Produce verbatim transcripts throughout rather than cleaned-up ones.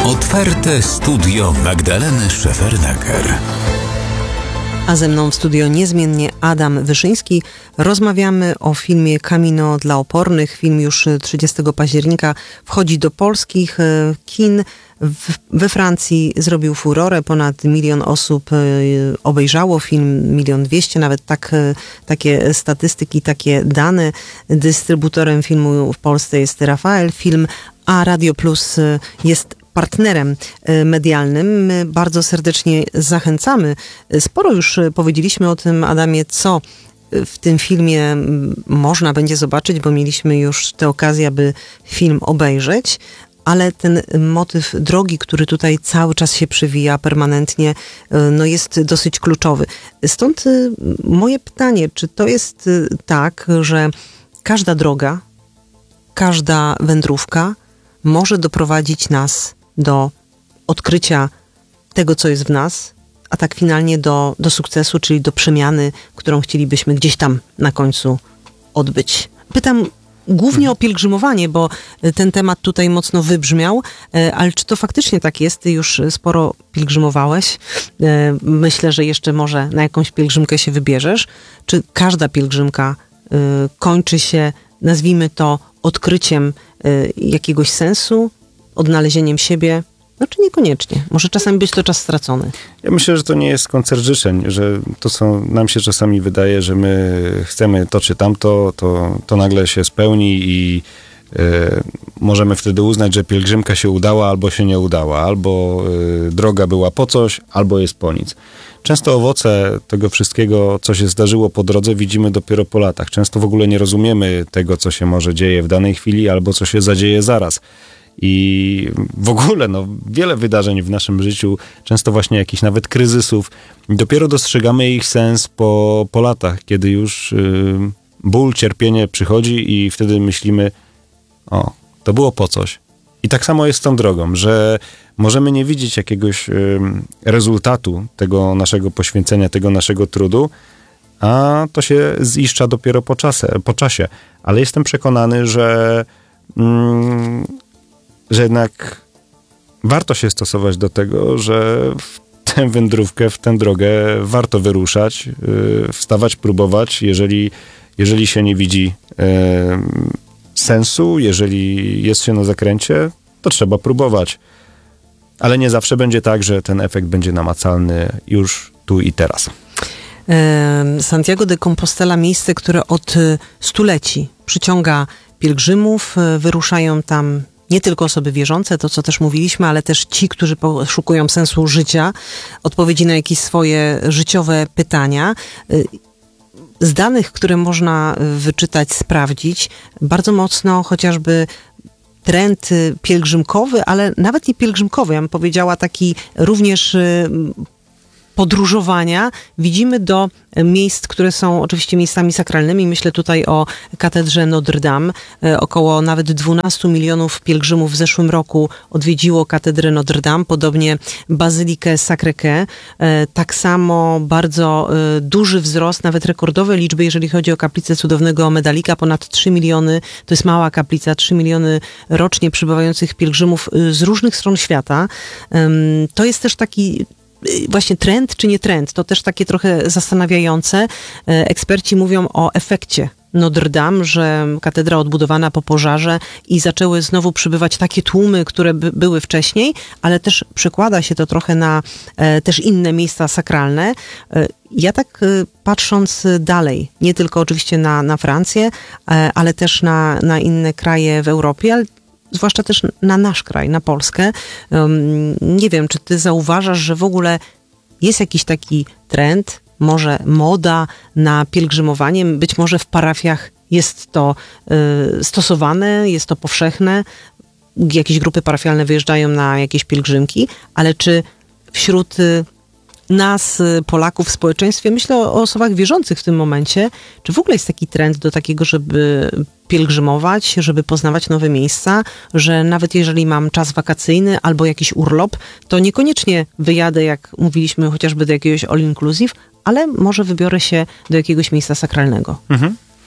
Otwarte studio Magdaleny Szefernaker. A ze mną w studio niezmiennie Adam Wyszyński. Rozmawiamy o filmie Camino dla opornych. Film już trzydziestego października wchodzi do polskich kin. W, we Francji zrobił furorę. Ponad milion osób obejrzało film, milion dwieście, nawet tak, takie statystyki, takie dane. Dystrybutorem filmu w Polsce jest Rafael Film, a Radio Plus jest partnerem medialnym. My bardzo serdecznie zachęcamy. Sporo już powiedzieliśmy o tym, Adamie, co w tym filmie można będzie zobaczyć, bo mieliśmy już tę okazję, aby film obejrzeć, ale ten motyw drogi, który tutaj cały czas się przewija permanentnie, no jest dosyć kluczowy. Stąd moje pytanie, czy to jest tak, że każda droga, każda wędrówka może doprowadzić nas do odkrycia tego, co jest w nas, a tak finalnie do, do sukcesu, czyli do przemiany, którą chcielibyśmy gdzieś tam na końcu odbyć. Pytam głównie o pielgrzymowanie, bo ten temat tutaj mocno wybrzmiał, ale czy to faktycznie tak jest? Ty już sporo pielgrzymowałeś. Myślę, że jeszcze może na jakąś pielgrzymkę się wybierzesz. Czy każda pielgrzymka kończy się, nazwijmy to, odkryciem jakiegoś sensu, odnalezieniem siebie, no czy niekoniecznie? Może czasami być to czas stracony. Ja myślę, że to nie jest koncert życzeń, że to, co nam się czasami wydaje, że my chcemy to czy tamto, to, to nagle się spełni i y, możemy wtedy uznać, że pielgrzymka się udała albo się nie udała, albo y, droga była po coś, albo jest po nic. Często owoce tego wszystkiego, co się zdarzyło po drodze, widzimy dopiero po latach. Często w ogóle nie rozumiemy tego, co się może dzieje w danej chwili, albo co się zadzieje zaraz. I w ogóle no, wiele wydarzeń w naszym życiu, często właśnie jakichś nawet kryzysów, dopiero dostrzegamy ich sens po, po latach, kiedy już y, ból, cierpienie przychodzi i wtedy myślimy, o, to było po coś. I tak samo jest z tą drogą, że możemy nie widzieć jakiegoś y, rezultatu tego naszego poświęcenia, tego naszego trudu, a to się ziszcza dopiero po, czasę, po czasie. Ale jestem przekonany, że mm, że jednak warto się stosować do tego, że w tę wędrówkę, w tę drogę warto wyruszać, yy, wstawać, próbować. Jeżeli, jeżeli się nie widzi yy, sensu, jeżeli jest się na zakręcie, to trzeba próbować. Ale nie zawsze będzie tak, że ten efekt będzie namacalny już tu i teraz. Santiago de Compostela, miejsce, które od stuleci przyciąga pielgrzymów, wyruszają tam nie tylko osoby wierzące, to co też mówiliśmy, ale też ci, którzy poszukują sensu życia, odpowiedzi na jakieś swoje życiowe pytania. Z danych, które można wyczytać, sprawdzić, bardzo mocno chociażby trend pielgrzymkowy, ale nawet nie pielgrzymkowy, ja bym powiedziała taki również podróżowania widzimy do miejsc, które są oczywiście miejscami sakralnymi. Myślę tutaj o katedrze Notre Dame. Około nawet dwunastu milionów pielgrzymów w zeszłym roku odwiedziło katedrę Notre Dame, podobnie bazylikę Sacré-Cœur. Tak samo bardzo duży wzrost, nawet rekordowe liczby, jeżeli chodzi o kaplicę Cudownego Medalika. Ponad trzy miliony, to jest mała kaplica, trzy miliony rocznie przybywających pielgrzymów z różnych stron świata. To jest też taki właśnie trend czy nie trend, to też takie trochę zastanawiające. Eksperci mówią o efekcie Notre Dame, że katedra odbudowana po pożarze i zaczęły znowu przybywać takie tłumy, które by, były wcześniej, ale też przekłada się to trochę na e, też inne miejsca sakralne. E, ja tak e, patrząc dalej, nie tylko oczywiście na, na Francję, e, ale też na, na inne kraje w Europie, ale zwłaszcza też na nasz kraj, na Polskę. Nie wiem, czy ty zauważasz, że w ogóle jest jakiś taki trend, może moda na pielgrzymowanie, być może w parafiach jest to stosowane, jest to powszechne, jakieś grupy parafialne wyjeżdżają na jakieś pielgrzymki, ale czy wśród nas, Polaków w społeczeństwie, myślę o osobach wierzących w tym momencie, czy w ogóle jest taki trend do takiego, żeby pielgrzymować, żeby poznawać nowe miejsca, że nawet jeżeli mam czas wakacyjny albo jakiś urlop, to niekoniecznie wyjadę, jak mówiliśmy, chociażby do jakiegoś all inclusive, ale może wybiorę się do jakiegoś miejsca sakralnego. Mhm.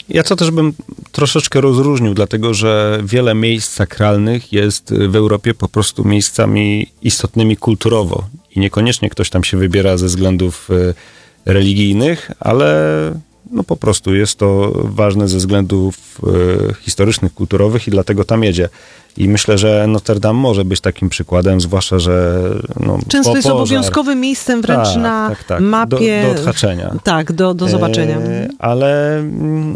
Ja to też bym troszeczkę rozróżnił, dlatego że wiele miejsc sakralnych jest w Europie po prostu miejscami istotnymi kulturowo i niekoniecznie ktoś tam się wybiera ze względów religijnych, ale no po prostu jest to ważne ze względów historycznych, kulturowych i dlatego tam jedzie. I myślę, że Notre Dame może być takim przykładem, zwłaszcza, że no, często po, jest pożar. obowiązkowym miejscem wręcz tak, na tak, tak. mapie. Do, do odhaczenia. Tak, do, do zobaczenia. E, ale mm,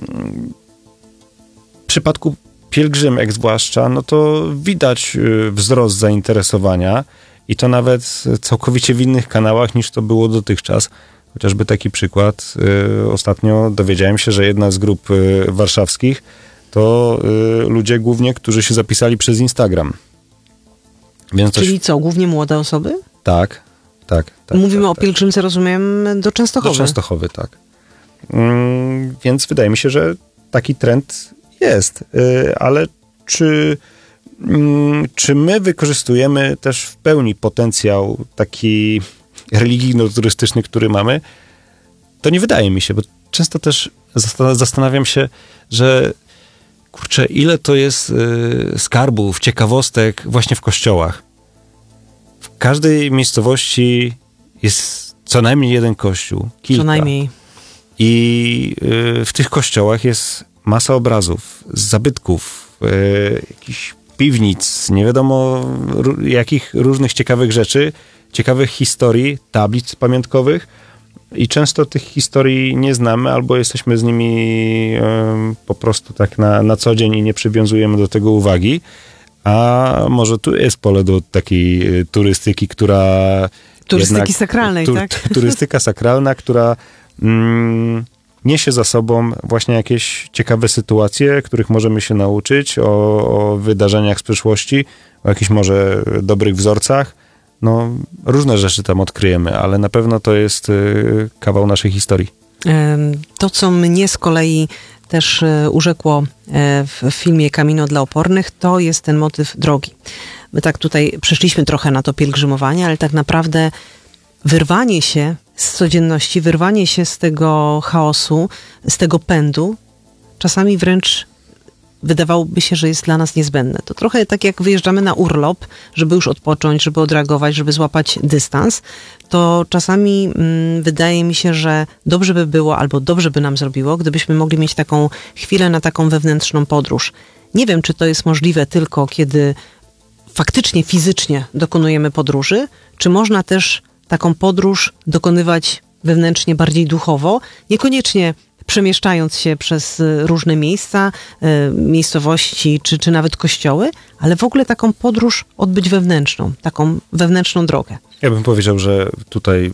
w przypadku pielgrzymek zwłaszcza, no to widać wzrost zainteresowania i to nawet całkowicie w innych kanałach niż to było dotychczas. Chociażby taki przykład. Y, ostatnio dowiedziałem się, że jedna z grup y, warszawskich to y, ludzie głównie, którzy się zapisali przez Instagram. Więc Czyli coś... co, głównie młode osoby? Tak, tak. tak Mówimy tak, o tak. pielgrzymce, rozumiem, do Częstochowy. Do Częstochowy, tak. Mm, więc wydaje mi się, że taki trend jest. Y, ale czy, mm, czy my wykorzystujemy też w pełni potencjał taki religijno-turystyczny, który mamy, to nie wydaje mi się, bo często też zastanawiam się, że kurczę, ile to jest y, skarbów, ciekawostek właśnie w kościołach. W każdej miejscowości jest co najmniej jeden kościół, kilka. Co najmniej. I y, w tych kościołach jest masa obrazów, zabytków, y, jakichś piwnic, nie wiadomo r- jakich różnych ciekawych rzeczy, ciekawych historii, tablic pamiątkowych i często tych historii nie znamy albo jesteśmy z nimi um, po prostu tak na, na co dzień i nie przywiązujemy do tego uwagi, a może tu jest pole do takiej turystyki, która... Turystyki jednak, sakralnej, tu, tak? Turystyka sakralna, która mm, niesie za sobą właśnie jakieś ciekawe sytuacje, których możemy się nauczyć, o, o wydarzeniach z przeszłości, o jakichś może dobrych wzorcach. No, różne rzeczy tam odkryjemy, ale na pewno to jest y, kawał naszej historii. To, co mnie z kolei też urzekło w filmie Camino dla opornych, to jest ten motyw drogi. My tak tutaj przeszliśmy trochę na to pielgrzymowanie, ale tak naprawdę wyrwanie się z codzienności, wyrwanie się z tego chaosu, z tego pędu, czasami wręcz wydawałoby się, że jest dla nas niezbędne. To trochę tak jak wyjeżdżamy na urlop, żeby już odpocząć, żeby odreagować, żeby złapać dystans, to czasami mm, wydaje mi się, że dobrze by było, albo dobrze by nam zrobiło, gdybyśmy mogli mieć taką chwilę na taką wewnętrzną podróż. Nie wiem, czy to jest możliwe tylko, kiedy faktycznie, fizycznie dokonujemy podróży, czy można też taką podróż dokonywać wewnętrznie bardziej duchowo, niekoniecznie przemieszczając się przez różne miejsca, y, miejscowości, czy, czy nawet kościoły, ale w ogóle taką podróż odbyć wewnętrzną, taką wewnętrzną drogę. Ja bym powiedział, że tutaj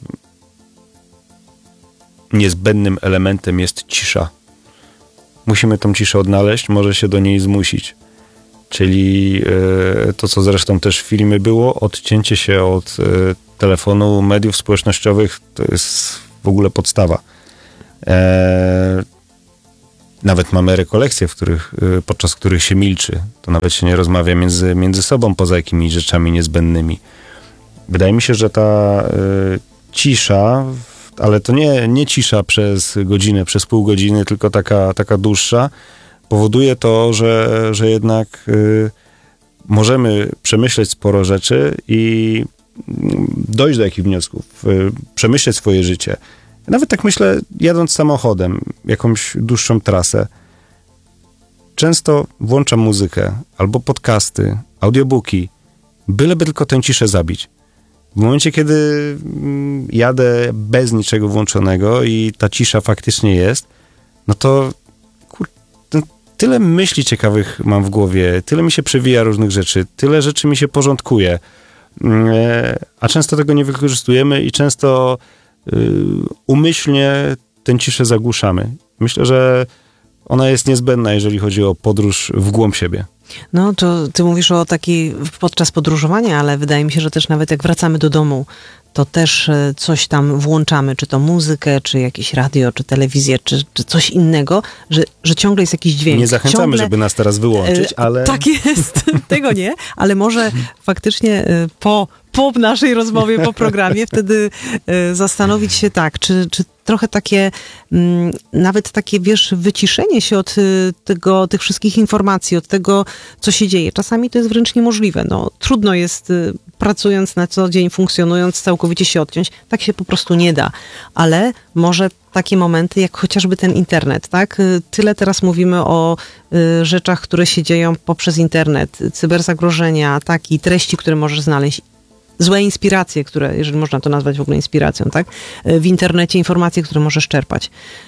niezbędnym elementem jest cisza. Musimy tą ciszę odnaleźć, może się do niej zmusić. Czyli y, to, co zresztą też w filmie było, odcięcie się od y, telefonu, mediów społecznościowych, to jest w ogóle podstawa. E, nawet mamy rekolekcje, w których, podczas których się milczy. To nawet się nie rozmawia między, między sobą poza jakimiś rzeczami niezbędnymi. Wydaje mi się, że ta y, cisza, ale to nie, nie cisza przez godzinę, przez pół godziny, tylko taka, taka dłuższa, powoduje to, że, że jednak y, możemy przemyśleć sporo rzeczy i dojść do jakichś wniosków, y, przemyśleć swoje życie. Nawet tak myślę, jadąc samochodem, jakąś dłuższą trasę, często włączam muzykę albo podcasty, audiobooki, byleby tylko tę ciszę zabić. W momencie, kiedy jadę bez niczego włączonego i ta cisza faktycznie jest, no to kur... tyle myśli ciekawych mam w głowie, tyle mi się przewija różnych rzeczy, tyle rzeczy mi się porządkuje, a często tego nie wykorzystujemy i często umyślnie tę ciszę zagłuszamy. Myślę, że ona jest niezbędna, jeżeli chodzi o podróż w głąb siebie. No, to ty mówisz o takiej podczas podróżowania, ale wydaje mi się, że też nawet jak wracamy do domu, to też e, coś tam włączamy, czy to muzykę, czy jakieś radio, czy telewizję, czy, czy coś innego, że, że ciągle jest jakiś dźwięk. Nie zachęcamy, ciągle, żeby nas teraz wyłączyć, e, ale... Tak jest, tego nie, ale może faktycznie e, po, po naszej rozmowie, po programie, wtedy e, zastanowić się tak, czy, czy trochę takie, m, nawet takie, wiesz, wyciszenie się od y, tego, tych wszystkich informacji, od tego, co się dzieje. Czasami to jest wręcz niemożliwe. No, trudno jest, y, pracując na co dzień, funkcjonując, całkowicie się odciąć. Tak się po prostu nie da. Ale może takie momenty, jak chociażby ten internet, tak? Y, Tyle teraz mówimy o y, rzeczach, które się dzieją poprzez internet. Cyberzagrożenia, ataki, treści, które możesz znaleźć. Złe inspiracje, które, jeżeli można to nazwać w ogóle inspiracją, tak? W internecie informacje, które możesz czerpać.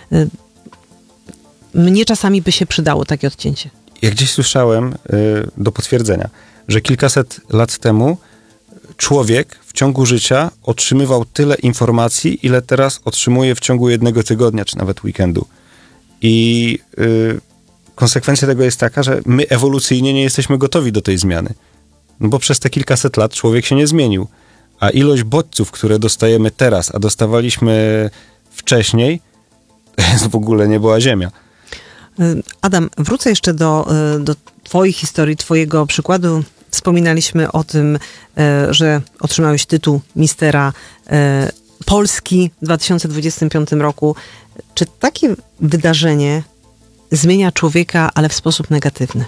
Mnie czasami by się przydało takie odcięcie. Ja gdzieś słyszałem y, do potwierdzenia, że kilkaset lat temu człowiek w ciągu życia otrzymywał tyle informacji, ile teraz otrzymuje w ciągu jednego tygodnia, czy nawet weekendu. I y, konsekwencja tego jest taka, że my ewolucyjnie nie jesteśmy gotowi do tej zmiany. No bo przez te kilkaset lat człowiek się nie zmienił. A ilość bodźców, które dostajemy teraz, a dostawaliśmy wcześniej, to jest w ogóle nie była ziemia. Adam, wrócę jeszcze do, do twojej historii, twojego przykładu. Wspominaliśmy o tym, że otrzymałeś tytuł mistera Polski w dwa tysiące dwudziestym piątym roku. Czy takie wydarzenie zmienia człowieka, ale w sposób negatywny?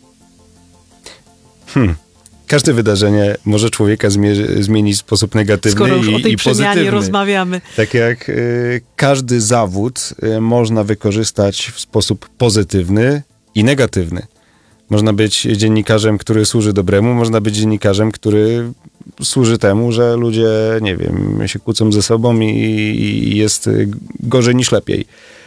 Hmm. Każde wydarzenie może człowieka zmie- zmienić w sposób negatywny Skoro już i, o tej i przemianie pozytywny. rozmawiamy. Tak jak y, każdy zawód y, można wykorzystać w sposób pozytywny i negatywny. Można być dziennikarzem, który służy dobremu, można być dziennikarzem, który służy temu, że ludzie, nie wiem, się kłócą ze sobą i, i jest gorzej niż lepiej.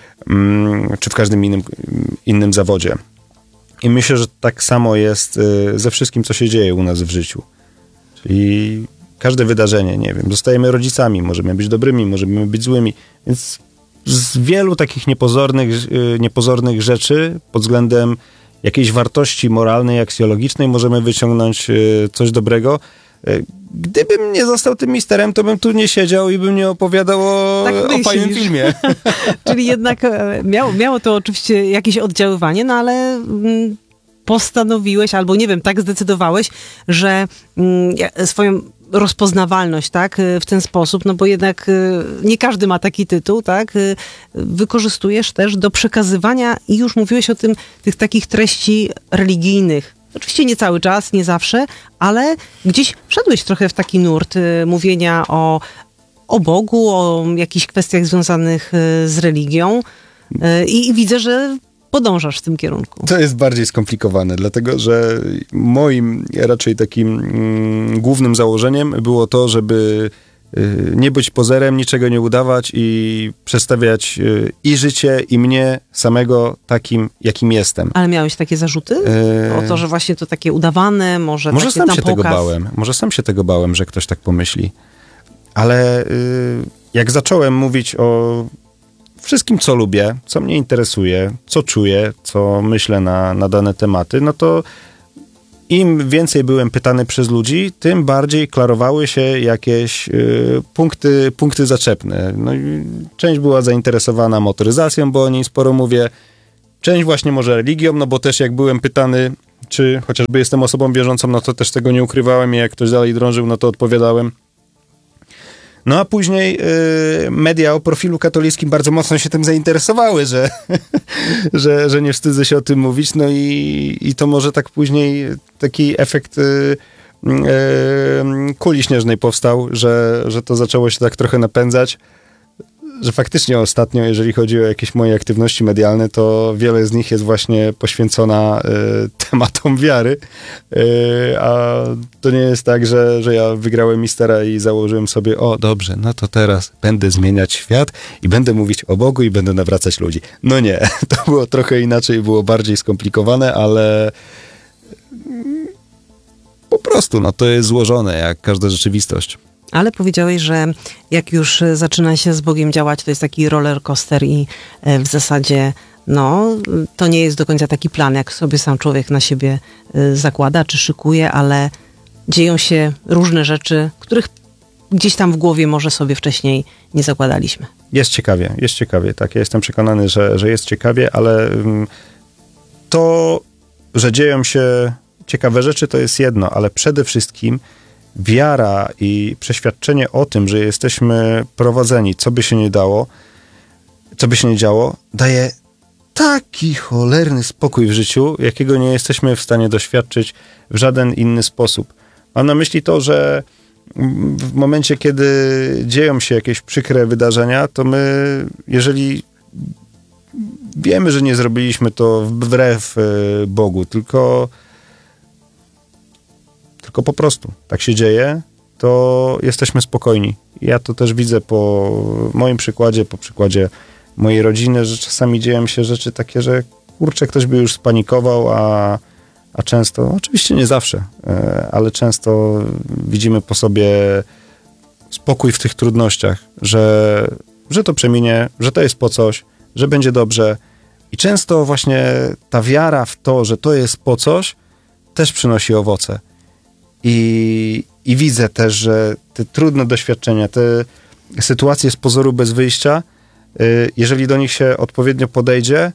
Mm, czy w każdym innym, innym zawodzie. I myślę, że tak samo jest y, ze wszystkim, co się dzieje u nas w życiu. Czyli każde wydarzenie, nie wiem, zostajemy rodzicami, możemy być dobrymi, możemy być złymi, więc z wielu takich niepozornych, y, niepozornych rzeczy pod względem jakiejś wartości moralnej, aksjologicznej możemy wyciągnąć y, coś dobrego. Y, Gdybym nie został tym misterem, to bym tu nie siedział i bym nie opowiadał o, Tak o fajnym filmie. Czyli jednak e, miało, miało to oczywiście jakieś oddziaływanie, no ale mm, postanowiłeś, albo nie wiem, tak zdecydowałeś, że mm, ja- swoją rozpoznawalność, tak, e, w ten sposób, no bo jednak e, nie każdy ma taki tytuł, tak, e, wykorzystujesz też do przekazywania, i już mówiłeś o tym, tych takich treści religijnych. Oczywiście nie cały czas, nie zawsze, ale gdzieś wszedłeś trochę w taki nurt y, mówienia o, o Bogu, o jakichś kwestiach związanych y, z religią y, i widzę, że podążasz w tym kierunku. To jest bardziej skomplikowane, dlatego że moim raczej takim mm, głównym założeniem było to, żeby y, nie być pozerem, niczego nie udawać i przedstawiać y, i życie, i mnie samego takim, jakim jestem. Ale miałeś takie zarzuty? Eee, O to, że właśnie to takie udawane, może, Może takie sam tam się tego pokaz. bałem. Może sam się tego bałem, że ktoś tak pomyśli. Ale y, jak zacząłem mówić o wszystkim, co lubię, co mnie interesuje, co czuję, co myślę na, na dane tematy, no to im więcej byłem pytany przez ludzi, tym bardziej klarowały się jakieś y, punkty, punkty zaczepne. No i część była zainteresowana motoryzacją, bo o niej sporo mówię. Część właśnie może religią, no bo też jak byłem pytany, czy chociażby jestem osobą wierzącą, no to też tego nie ukrywałem i jak ktoś dalej drążył, no to odpowiadałem. No a później y, media o profilu katolickim bardzo mocno się tym zainteresowały, że, że, że nie wstydzę się o tym mówić, no i, i to może tak później taki efekt y, y, kuli śnieżnej powstał, że, że to zaczęło się tak trochę napędzać, że faktycznie ostatnio, jeżeli chodzi o jakieś moje aktywności medialne, to wiele z nich jest właśnie poświęcona y, tematom wiary, y, a to nie jest tak, że, że ja wygrałem mistera i założyłem sobie, o dobrze, no to teraz będę zmieniać świat i będę mówić o Bogu i będę nawracać ludzi. No nie, to było trochę inaczej, było bardziej skomplikowane, ale po prostu, no to jest złożone, jak każda rzeczywistość. Ale powiedziałeś, że jak już zaczyna się z Bogiem działać, to jest taki roller coaster i e, w zasadzie no, to nie jest do końca taki plan, jak sobie sam człowiek na siebie e, zakłada czy szykuje, ale dzieją się różne rzeczy, których gdzieś tam w głowie może sobie wcześniej nie zakładaliśmy. Jest ciekawie, jest ciekawie, tak. Ja jestem przekonany, że, że jest ciekawie, ale to, że dzieją się ciekawe rzeczy, to jest jedno, ale przede wszystkim wiara i przeświadczenie o tym, że jesteśmy prowadzeni, co by się nie dało, co by się nie działo, daje taki cholerny spokój w życiu, jakiego nie jesteśmy w stanie doświadczyć w żaden inny sposób. Mam na myśli to, że w momencie, kiedy dzieją się jakieś przykre wydarzenia, to my, jeżeli wiemy, że nie zrobiliśmy to wbrew Bogu, tylko, tylko po prostu tak się dzieje, to jesteśmy spokojni. Ja to też widzę po moim przykładzie, po przykładzie mojej rodziny, że czasami dzieją się rzeczy takie, że kurczę, ktoś by już spanikował, a, a często, oczywiście nie zawsze, ale często widzimy po sobie spokój w tych trudnościach, że, że to przeminie, że to jest po coś, że będzie dobrze. I często właśnie ta wiara w to, że to jest po coś, też przynosi owoce. I, i widzę też, że te trudne doświadczenia, te sytuacje z pozoru bez wyjścia, jeżeli do nich się odpowiednio podejdzie,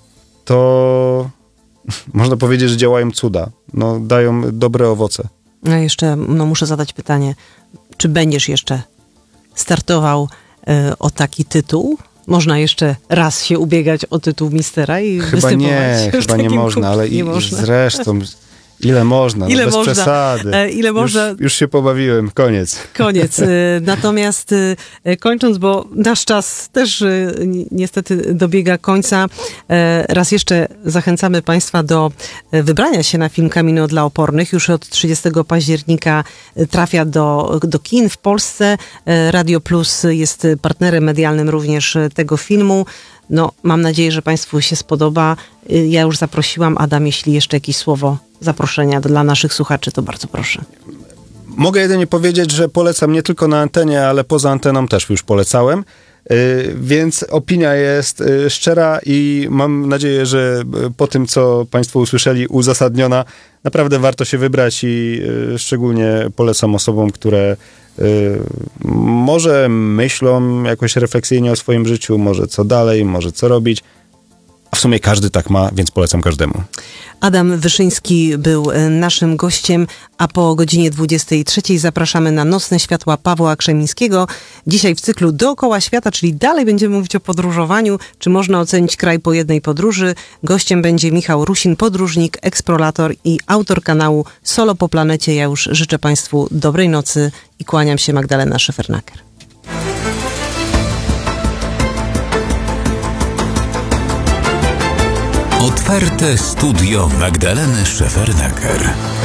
to można powiedzieć, że działają cuda. No, dają dobre owoce. No jeszcze no, muszę zadać pytanie, czy będziesz jeszcze startował y, o taki tytuł? Można jeszcze raz się ubiegać o tytuł mistera i chyba występować? Nie, chyba nie można, ale i, można. zresztą ile można, ile no bez można, przesady. E, ile można... Już, już się pobawiłem, koniec. Koniec. Natomiast kończąc, bo nasz czas też niestety dobiega końca, raz jeszcze zachęcamy Państwa do wybrania się na film Camino dla Opornych. Już od trzydziestego października trafia do, do kin w Polsce. Radio Plus jest partnerem medialnym również tego filmu. No, mam nadzieję, że Państwu się spodoba. Ja już zaprosiłam. Adam, jeśli jeszcze jakieś słowo zaproszenia dla naszych słuchaczy, to bardzo proszę. Mogę jedynie powiedzieć, że polecam nie tylko na antenie, ale poza anteną też już polecałem. Yy, więc opinia jest yy, szczera i mam nadzieję, że yy, po tym, co Państwo usłyszeli, uzasadniona, naprawdę warto się wybrać i yy, szczególnie polecam osobom, które yy, może myślą jakoś refleksyjnie o swoim życiu, może co dalej, może co robić. A w sumie każdy tak ma, więc polecam każdemu. Adam Wyszyński był naszym gościem, a po godzinie dwudziestej trzeciej zapraszamy na Nocne Światła Pawła Krzemińskiego. Dzisiaj w cyklu Dookoła Świata, czyli dalej będziemy mówić o podróżowaniu. Czy można ocenić kraj po jednej podróży? Gościem będzie Michał Rusin, podróżnik, eksplorator i autor kanału Solo po planecie. Ja już życzę Państwu dobrej nocy i kłaniam się, Magdalena Szefernaker. Otwarte studio Magdaleny Szefernaker.